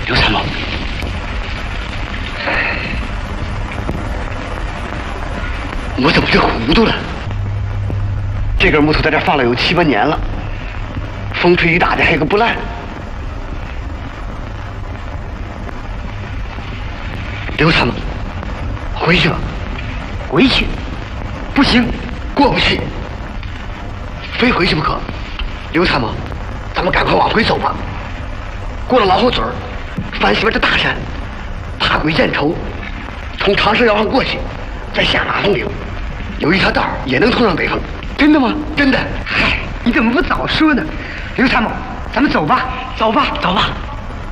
刘参谋，我怎么就糊涂了？这根木头在这放了有7、8年了，风吹雨打的还有个不烂。刘参谋，回去吧。回去？不行，过不去，非回去不可。刘参谋，咱们赶快往回走吧。过了老后嘴儿，翻西边这大山，爬鬼见愁，从长蛇腰上过去，再下马风岭，有一条道也能通上北峰。真的吗？真的。嗨，你怎么不早说呢？刘参谋，咱们走吧，走吧，走吧。